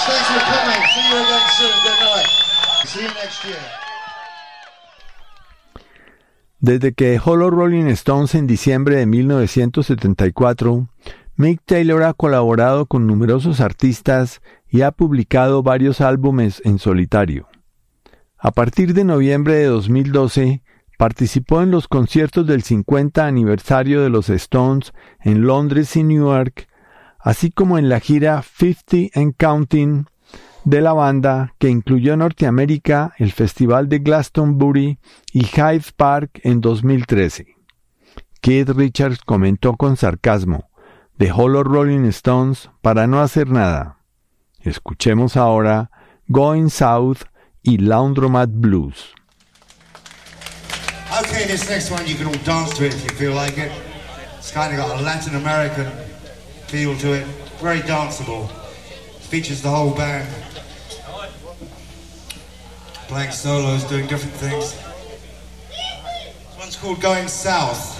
Thanks for coming. See you again soon. Good night. See you next year. Desde que dejó los Rolling Stones en diciembre de 1974, Mick Taylor ha colaborado con numerosos artistas y ha publicado varios álbumes en solitario. A partir de noviembre de 2012, participó en los conciertos del 50 aniversario de los Stones en Londres y Newark, así como en la gira 50 and Counting de la banda, que incluyó en Norteamérica el Festival de Glastonbury y Hyde Park en 2013. Keith Richards comentó con sarcasmo: dejó los Rolling Stones para no hacer nada. Escuchemos ahora Going South y Laundromat Blues. Okay, this next one you can all dance to it if you feel like it. It's kind of got a Latin American feel to it. Very danceable. Features the whole band. Playing solos, doing different things. This one's called Going South.